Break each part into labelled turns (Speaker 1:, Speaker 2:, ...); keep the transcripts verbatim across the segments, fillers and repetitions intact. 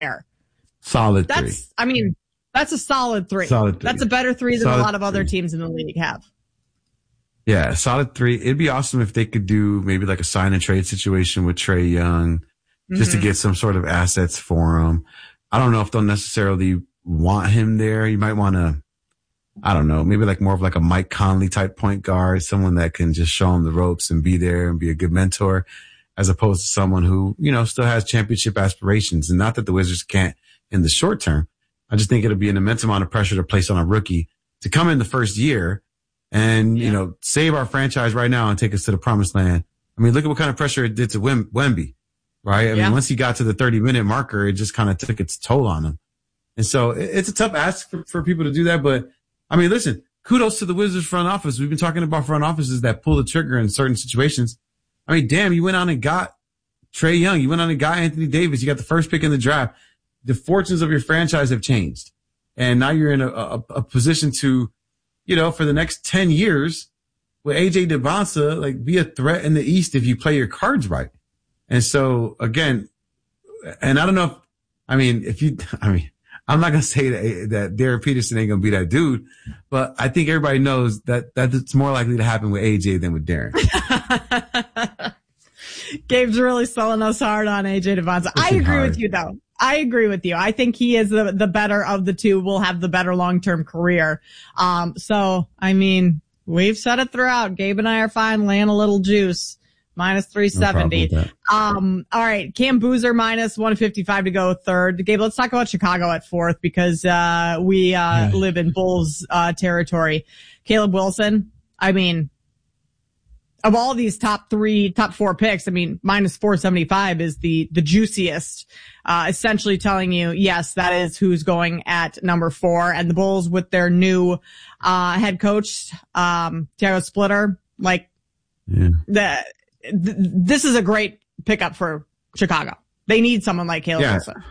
Speaker 1: Solid three.
Speaker 2: That's, I mean, that's a solid three.
Speaker 1: Solid three.
Speaker 2: That's a better three than
Speaker 1: solid
Speaker 2: a lot of other
Speaker 1: three.
Speaker 2: teams in the league have.
Speaker 1: Yeah, solid three. It'd be awesome if they could do maybe like a sign and trade situation with Trae Young just mm-hmm. to get some sort of assets for him. I don't know if they'll necessarily want him there. You might want to, I don't know, maybe like more of like a Mike Conley type point guard, someone that can just show him the ropes and be there and be a good mentor, as opposed to someone who, you know, still has championship aspirations. And not that the Wizards can't in the short term. I just think it'll be an immense amount of pressure to place on a rookie to come in the first year and, yeah. you know, save our franchise right now and take us to the promised land. I mean, look at what kind of pressure it did to Wem- Wemby, right? I yeah. mean, once he got to the thirty minute marker, it just kind of took its toll on him. And so it's a tough ask for, for people to do that. But I mean, listen, kudos to the Wizards front office. We've been talking about front offices that pull the trigger in certain situations. I mean, damn, you went on and got Trae Young. You went on and got Anthony Davis. You got the first pick in the draft. The fortunes of your franchise have changed. And now you're in a, a, a position to, you know, for the next ten years with A J Debonsa, like be a threat in the East if you play your cards right. And so again, and I don't know if, I mean, if you, I mean, I'm not going to say that, that Darren Peterson ain't going to be that dude, but I think everybody knows that, that it's more likely to happen with A J than with Darren.
Speaker 2: Gabe's really selling us hard on A J Debonsa. I agree hard. with you though. I agree with you. I think he is the, the better of the two, will have the better long-term career. Um, so, I mean, we've said it throughout. Gabe and I are fine laying a little juice. Minus three seventy. No um, all right. Cam Boozer minus one fifty-five to go third. Gabe, let's talk about Chicago at fourth because, uh, we, uh, yeah. live in Bulls, uh, territory. Caleb Wilson. I mean, of all these top three, top four picks, I mean, minus four seventy-five is the, the juiciest, uh, essentially telling you, yes, that is who's going at number four. And the Bulls with their new, uh, head coach, um, Tiago Splitter, like, yeah. the, th- this is a great pickup for Chicago. They need someone like Caleb yeah. Wilson.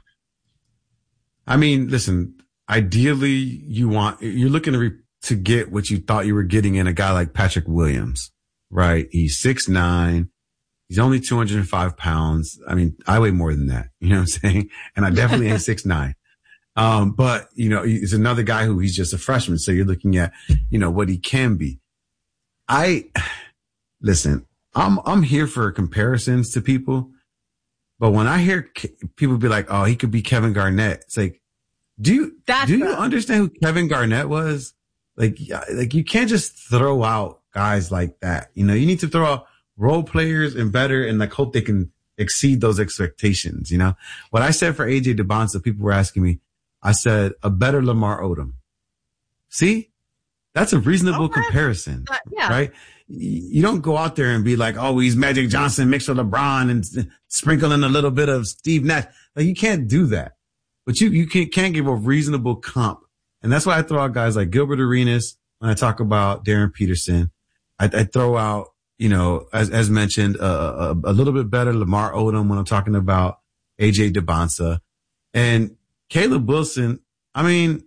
Speaker 1: I mean, listen, ideally you want, you're looking to, re- to get what you thought you were getting in a guy like Patrick Williams. Right. He's six nine. He's only two hundred five pounds. I mean, I weigh more than that. You know what I'm saying? And I definitely ain't six nine. Um, but, you know, he's another guy who he's just a freshman. So you're looking at, you know, what he can be. I, listen, I'm, I'm here for comparisons to people. But when I hear Ke- people be like, oh, he could be Kevin Garnett. It's like, do you, That's do you understand who Kevin Garnett was? Like, like you can't just throw out guys like that. You know, you need to throw out role players and better and like hope they can exceed those expectations. You know, what I said for A J Debonsa, people were asking me, I said a better Lamar Odom. See, that's a reasonable okay. comparison, uh, yeah. right? You don't go out there and be like, oh, he's Magic Johnson mixed with LeBron and sprinkle in a little bit of Steve Nash. Like you can't do that, but you, you can't, can't give a reasonable comp. And that's why I throw out guys like Gilbert Arenas when I talk about Darren Peterson. I, I throw out, you know, as, as mentioned, uh, a, a little bit better Lamar Odom when I'm talking about A J Debonsa and Caleb Wilson. I mean,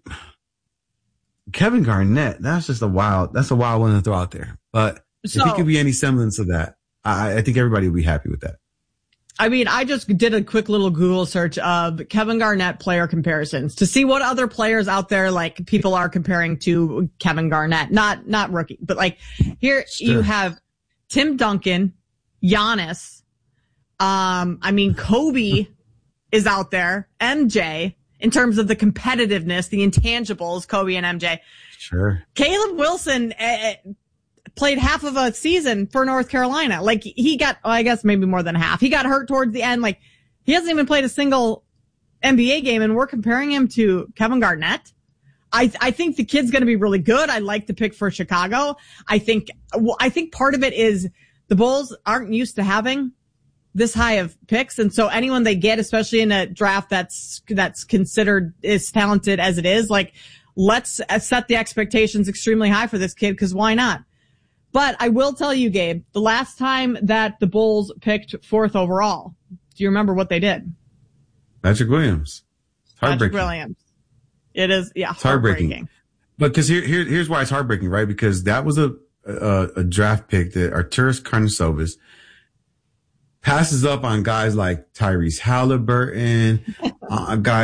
Speaker 1: Kevin Garnett, that's just a wild, that's a wild one to throw out there. But so, if he could be any semblance of that, I, I think everybody would be happy with that.
Speaker 2: I mean, I just did a quick little Google search of Kevin Garnett player comparisons to see what other players out there, like people are comparing to Kevin Garnett. Not, not rookie, but like here sure. you have Tim Duncan, Giannis. Um, I mean, Kobe is out there, M J in terms of the competitiveness, the intangibles, Kobe and M J.
Speaker 1: Sure.
Speaker 2: Caleb Wilson, uh, played half of a season for North Carolina. Like he got, well, I guess maybe more than half. He got hurt towards the end. Like he hasn't even played a single N B A game and we're comparing him to Kevin Garnett. I, I think the kid's going to be really good. I like the pick for Chicago. I think, well, I think part of it is the Bulls aren't used to having this high of picks. And so anyone they get, especially in a draft that's, that's considered as talented as it is, like let's set the expectations extremely high for this kid because why not? But I will tell you, Gabe, the last time that the Bulls picked fourth overall, do you remember what they did?
Speaker 1: Patrick Williams.
Speaker 2: Patrick Williams. It is, yeah,
Speaker 1: it's heartbreaking. heartbreaking. But because here, here, here's why it's heartbreaking, right? Because that was a, a, a draft pick that Arturas Karnisovas, passes up on guys like Tyrese Halliburton, uh, guys